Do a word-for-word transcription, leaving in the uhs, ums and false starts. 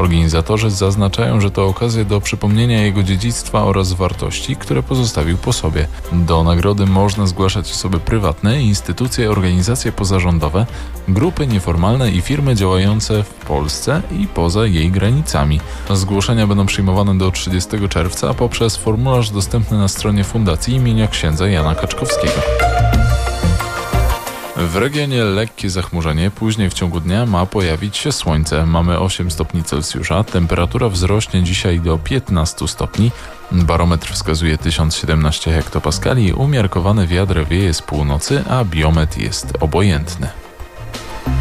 Organizatorzy zaznaczają, że to okazja do przypomnienia jego dziedzictwa oraz wartości, które pozostawił po sobie. Do nagrody można zgłaszać osoby prywatne, instytucje, organizacje pozarządowe, grupy nieformalne i firmy działające w Polsce i poza jej granicami. Zgłoszenia będą przyjmowane do trzydziestego czerwca poprzez formularz dostępny na stronie Fundacji imienia księdza Jana Kaczkowskiego. W regionie lekkie zachmurzenie, później w ciągu dnia ma pojawić się słońce. Mamy osiem stopni Celsjusza, temperatura wzrośnie dzisiaj do piętnastu stopni. Barometr wskazuje tysiąc siedemnaście hektopaskali, umiarkowany wiatr wieje z północy, a biometr jest obojętny.